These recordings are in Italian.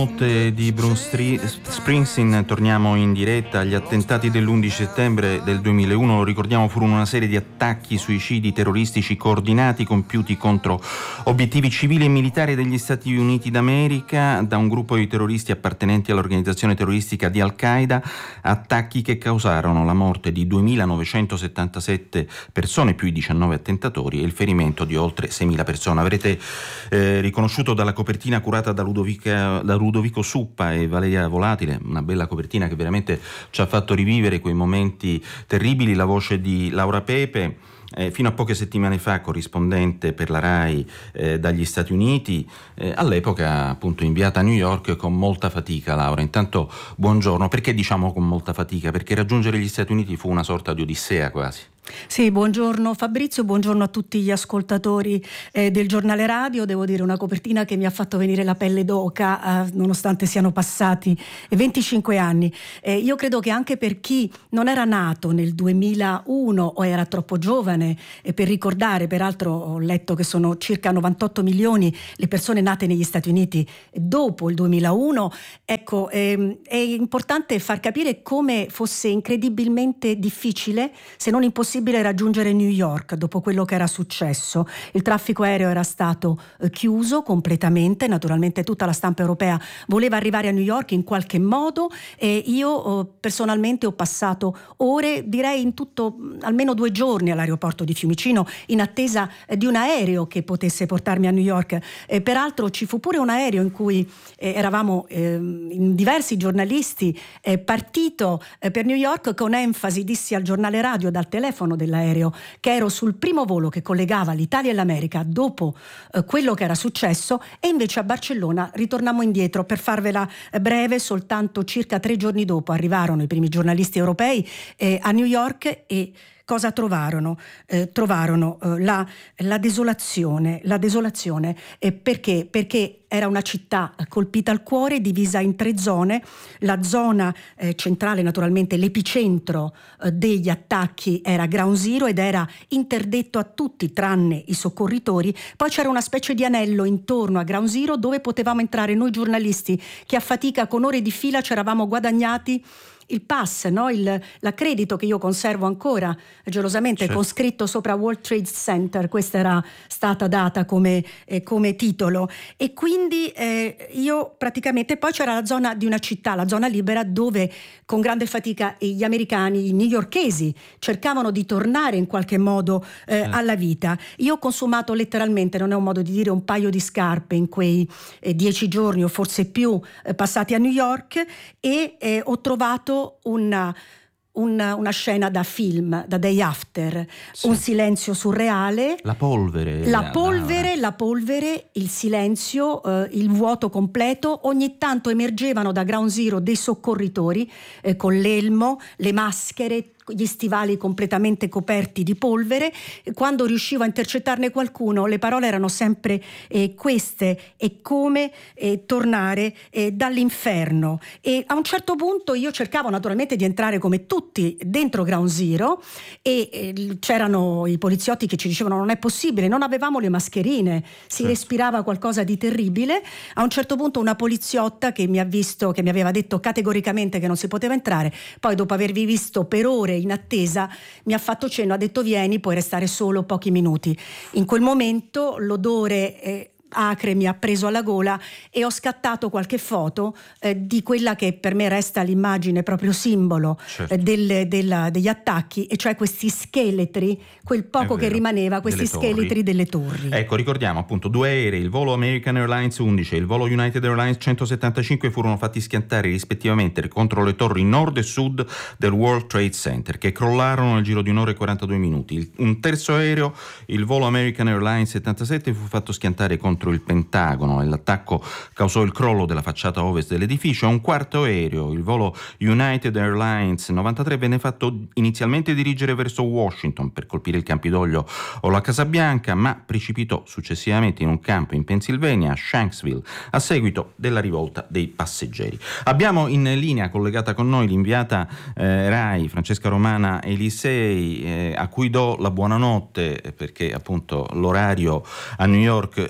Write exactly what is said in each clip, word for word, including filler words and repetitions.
notte di Bruce Springsteen. Torniamo in diretta. Gli attentati dell'undici settembre del duemilauno, lo ricordiamo, furono una serie di attacchi suicidi terroristici coordinati compiuti contro obiettivi civili e militari degli Stati Uniti d'America da un gruppo di terroristi appartenenti all'organizzazione terroristica di Al-Qaeda, attacchi che causarono la morte di duemilanovecentosettantasette persone più i diciannove attentatori e il ferimento di oltre seimila persone. Avrete eh, riconosciuto dalla copertina curata da Ludovica, da Ludovico Suppa e Valeria Volatile, una bella copertina che veramente ci ha fatto rivivere quei momenti terribili, la voce di Laura Pepe, eh, fino a poche settimane fa corrispondente per la RAI eh, dagli Stati Uniti, eh, all'epoca appunto inviata a New York con molta fatica. Laura, intanto buongiorno. Perché diciamo con molta fatica? Perché raggiungere gli Stati Uniti fu una sorta di odissea quasi. Sì, buongiorno Fabrizio, buongiorno a tutti gli ascoltatori eh, del giornale radio. Devo dire, una copertina che mi ha fatto venire la pelle d'oca, eh, nonostante siano passati venticinque anni. Eh, io credo che anche per chi non era nato nel duemilauno o era troppo giovane eh, per ricordare, peraltro ho letto che sono circa novantotto milioni le persone nate negli Stati Uniti dopo il duemilauno, ecco, ehm, è importante far capire come fosse incredibilmente difficile, se non impossibile, raggiungere New York dopo quello che era successo. Il traffico aereo era stato eh, chiuso completamente, naturalmente tutta la stampa europea voleva arrivare a New York in qualche modo e io eh, personalmente ho passato ore, direi in tutto almeno due giorni all'aeroporto di Fiumicino in attesa eh, di un aereo che potesse portarmi a New York. Eh, peraltro ci fu pure un aereo in cui eh, eravamo eh, in diversi giornalisti eh, partito eh, per New York con enfasi, dissi al giornale radio dal telefono dell'aereo che ero sul primo volo che collegava l'Italia e l'America dopo eh, quello che era successo, e invece a Barcellona ritornammo indietro. Per farvela eh, breve, soltanto circa tre giorni dopo arrivarono i primi giornalisti europei eh, a New York e cosa trovarono? Eh, trovarono eh, la, la desolazione, la desolazione eh, perché? Perché era una città colpita al cuore, divisa in tre zone. La zona eh, centrale, naturalmente l'epicentro eh, degli attacchi, era Ground Zero ed era interdetto a tutti tranne i soccorritori. Poi c'era una specie di anello intorno a Ground Zero dove potevamo entrare noi giornalisti che a fatica con ore di fila ci eravamo guadagnati il pass, no? il l'accredito che io conservo ancora gelosamente, certo, con scritto sopra World Trade Center. Questa era stata data come, eh, come titolo, e quindi eh, io praticamente, poi c'era la zona di una città, la zona libera, dove con grande fatica gli americani, i newyorkesi, cercavano di tornare in qualche modo eh, certo. alla vita. Io ho consumato letteralmente, non è un modo di dire, un paio di scarpe in quei eh, dieci giorni o forse più eh, passati a New York, e eh, ho trovato una, una, una scena da film, da Day After, sì. Un silenzio surreale, la polvere, la polvere, la polvere, il silenzio, eh, il vuoto completo. Ogni tanto emergevano da Ground Zero dei soccorritori eh, con l'elmo, le maschere, gli stivali completamente coperti di polvere. Quando riuscivo a intercettarne qualcuno, le parole erano sempre eh, queste: è come eh, tornare eh, dall'inferno. E a un certo punto io cercavo naturalmente di entrare come tutti dentro Ground Zero e eh, c'erano i poliziotti che ci dicevano non è possibile, non avevamo le mascherine, si certo. respirava qualcosa di terribile. A un certo punto una poliziotta che mi ha visto, che mi aveva detto categoricamente che non si poteva entrare, poi dopo avervi visto per ore in attesa mi ha fatto cenno, ha detto vieni, puoi restare solo pochi minuti. In quel momento l'odore eh, acre mi ha preso alla gola e ho scattato qualche foto eh, di quella che per me resta l'immagine proprio simbolo certo. eh, del, della, degli attacchi, e cioè questi scheletri, quel poco che rimaneva, questi delle scheletri torri. delle torri. Ecco, ricordiamo appunto due aerei, il volo American Airlines undici e il volo United Airlines centosettantacinque furono fatti schiantare rispettivamente contro le torri nord e sud del World Trade Center, che crollarono nel giro di un'ora e quarantadue minuti. Un terzo aereo, il volo American Airlines settantasette, fu fatto schiantare contro il Pentagono e l'attacco causò il crollo della facciata ovest dell'edificio. Un quarto aereo, il volo United Airlines novantatré, venne fatto inizialmente dirigere verso Washington per colpire il Campidoglio o la Casa Bianca, ma precipitò successivamente in un campo in Pennsylvania, a Shanksville, a seguito della rivolta dei passeggeri. Abbiamo in linea collegata con noi l'inviata eh, RAI Francesca Romana Elisei, eh, a cui do la buonanotte perché appunto l'orario a New York è quello.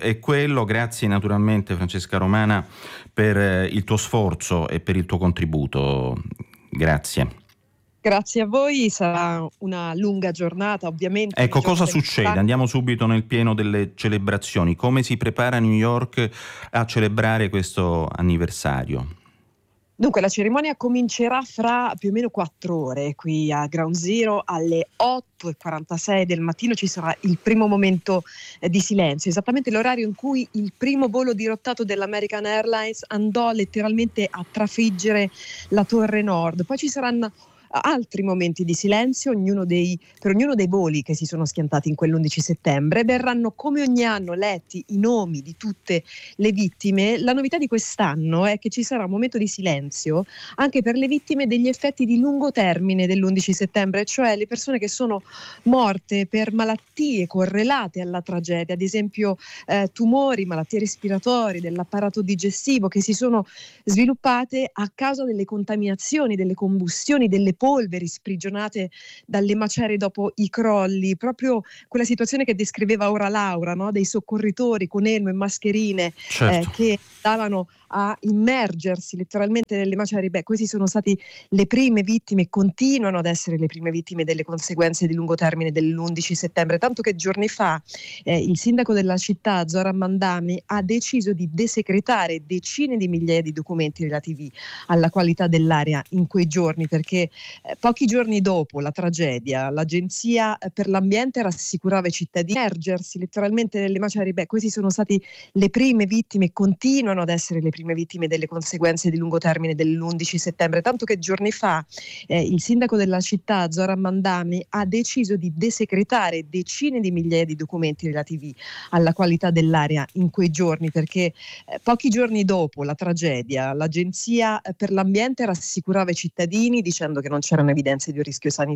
appello. Grazie naturalmente Francesca Romana per il tuo sforzo e per il tuo contributo. Grazie. Grazie a voi, sarà una lunga giornata ovviamente. Ecco, cosa succede? Andiamo subito nel pieno delle celebrazioni. Come si prepara New York a celebrare questo anniversario? Dunque, la cerimonia comincerà fra più o meno quattro ore qui a Ground Zero. Alle otto e quarantasei del mattino ci sarà il primo momento eh, di silenzio, esattamente l'orario in cui il primo volo dirottato dell'American Airlines andò letteralmente a trafiggere la Torre Nord. Poi ci saranno altri momenti di silenzio, ognuno dei, per ognuno dei voli che si sono schiantati in quell'undici settembre. Verranno come ogni anno letti i nomi di tutte le vittime. La novità di quest'anno è che ci sarà un momento di silenzio anche per le vittime degli effetti di lungo termine dell'undici settembre, cioè le persone che sono morte per malattie correlate alla tragedia, ad esempio eh, tumori, malattie respiratorie, dell'apparato digestivo, che si sono sviluppate a causa delle contaminazioni, delle combustioni, delle polveri sprigionate dalle macerie dopo i crolli, proprio quella situazione che descriveva ora Laura, no? Dei soccorritori con elmo e mascherine, certo, eh, che andavano a immergersi letteralmente nelle macerie. Beh, queste sono state le prime vittime, continuano ad essere le prime vittime delle conseguenze di lungo termine dell'undici settembre, tanto che giorni fa eh, il sindaco della città, Zoran Mandami, ha deciso di desecretare decine di migliaia di documenti relativi alla qualità dell'aria in quei giorni, perché eh, pochi giorni dopo la tragedia l'Agenzia per l'Ambiente rassicurava i cittadini di immergersi letteralmente nelle macerie. Beh, queste sono state le prime vittime, continuano ad essere le prime vittime delle conseguenze di lungo termine dell'undici settembre, tanto che giorni fa eh, il sindaco della città, Zoran Mandami, ha deciso di desecretare decine di migliaia di documenti relativi alla qualità dell'aria in quei giorni, perché eh, pochi giorni dopo la tragedia l'Agenzia per l'Ambiente rassicurava i cittadini dicendo che non c'erano evidenze di un rischio sanitario